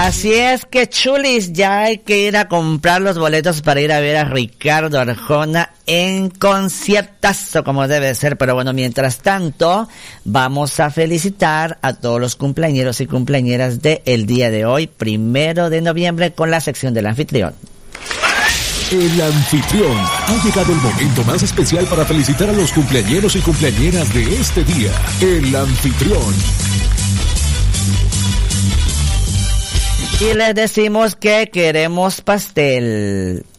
Así es que chulis, ya hay que ir a comprar los boletos para ir a ver a Ricardo Arjona en conciertazo como debe ser. Pero bueno, mientras tanto, vamos a felicitar a todos los cumpleañeros y cumpleañeras del día de hoy, 1 de noviembre, con la sección del anfitrión. El anfitrión. Ha llegado el momento más especial para felicitar a los cumpleañeros y cumpleañeras de este día. El anfitrión. Y les decimos que queremos pastel.